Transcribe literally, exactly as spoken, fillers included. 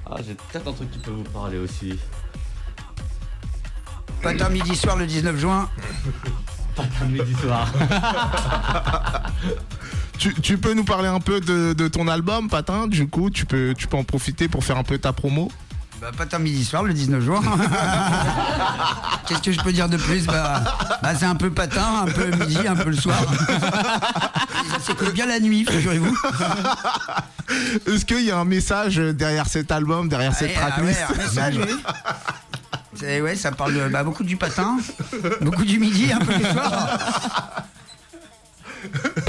Ah, j'ai peut-être un truc qui peut vous parler aussi. Patin midi soir le dix-neuf juin. Patin midi soir. tu, tu peux nous parler un peu de, de ton album, Patin? Du coup, tu peux, tu peux en profiter pour faire un peu ta promo. Bah, Patin midi soir le dix-neuf juin. Qu'est-ce que je peux dire de plus? Bah, bah c'est un peu patin, un peu midi, un peu le soir. Ça s'écoute bien la nuit, figurez-vous. Est-ce qu'il y a un message derrière cet album, derrière cette ah, tracklist? ouais, un message, oui. C'est, ouais, ça parle de, bah, beaucoup du patin, beaucoup du midi, un peu du soir.